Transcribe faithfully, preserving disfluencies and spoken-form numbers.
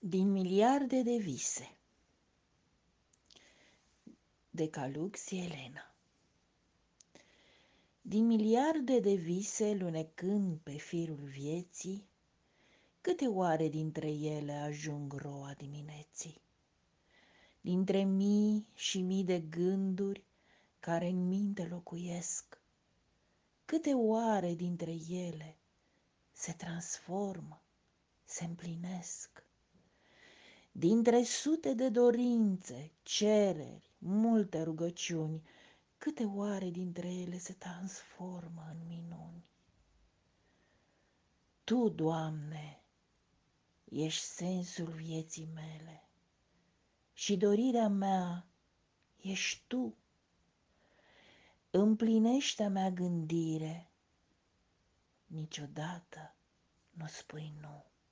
Din miliarde de vise, de Calux Elena. Din miliarde de vise lunecând pe firul vieții, câte oare dintre ele ajung roa dimineții? Dintre mii și mii de gânduri care în minte locuiesc, câte oare dintre ele se transformă, se împlinesc? Dintre sute de dorințe, cereri, multe rugăciuni, câte oare dintre ele se transformă în minuni? Tu, Doamne, ești sensul vieții mele și dorirea mea ești Tu. Împlinește-a mea gândire, niciodată nu spui nu.